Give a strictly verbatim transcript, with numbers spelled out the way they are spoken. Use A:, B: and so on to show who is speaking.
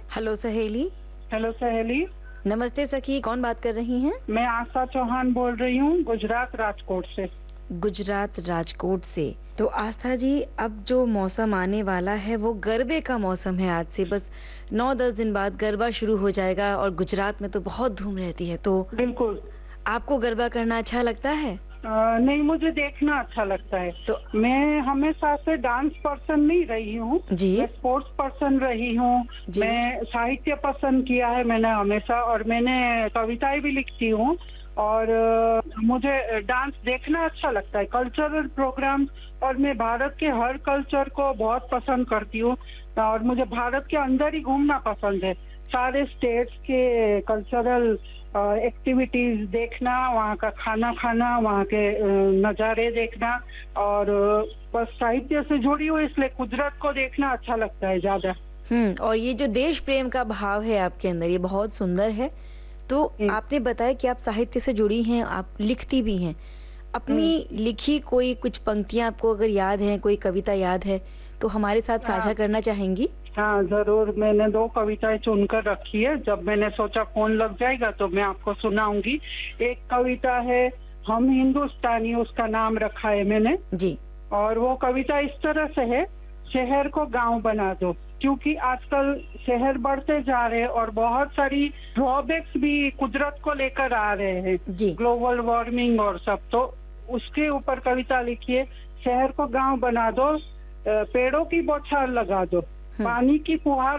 A: Hello सहेली।
B: Hello सहेली।
A: नमस्ते सखी, कौन बात कर रही हैं?
B: मैं आशा चौहान बोल रही हूँ, गुजरात राजकोट से।
A: गुजरात राजकोट से। तो आस्था जी, अब जो मौसम आने वाला है वो गरबे का मौसम है। आज से बस नौ दस दिन बाद गरबा शुरू हो जाएगा और गुजरात में तो बहुत धूम रहती है। तो
B: बिल्कुल।
A: आपको गरबा करना अच्छा लगता है?
B: आ, नहीं, मुझे देखना अच्छा लगता है।
A: तो
B: मैं हमेशा से डांस पर्सन नहीं रही हूँ,
A: जी
B: मैं स्पोर्ट्स पर्सन रही हूँ। मैं साहित्य पसंद किया है मैंने हमेशा, और मैंने कविताएं भी लिखती हूँ। और आ, मुझे डांस देखना अच्छा लगता है, कल्चरल प्रोग्राम। और मैं भारत के हर कल्चर को बहुत पसंद करती हूँ, और मुझे भारत के अंदर ही घूमना पसंद है। सारे स्टेट्स के कल्चरल एक्टिविटीज देखना, वहाँ का खाना खाना, वहाँ के नज़ारे देखना, और बस साहित्य से जुड़ी हुई इसलिए कुदरत को देखना अच्छा लगता है ज्यादा।
A: हम्म और ये जो देश प्रेम का भाव है आपके अंदर, ये बहुत सुंदर है। तो आपने बताया कि आप साहित्य से जुड़ी हैं, आप लिखती भी हैं। अपनी लिखी कोई कुछ पंक्तियां आपको अगर याद है, कोई कविता याद है तो हमारे साथ साझा करना चाहेंगी?
B: हाँ जरूर, मैंने दो कविताएं चुनकर रखी है। जब मैंने सोचा फोन लग जाएगा तो मैं आपको सुनाऊंगी। एक कविता है हम हिंदुस्तानी, उसका नाम रखा है मैंने
A: जी।
B: और वो कविता इस तरह से है, शहर को गांव बना दो। क्योंकि आजकल शहर बढ़ते जा रहे हैं और बहुत सारी ड्रॉबैक्स भी कुदरत को लेकर आ रहे हैं, ग्लोबल वार्मिंग और सब। तो उसके ऊपर कविता लिखिए, शहर को गांव बना दो, पेड़ों की बौछार लगा दो, पानी की फुहार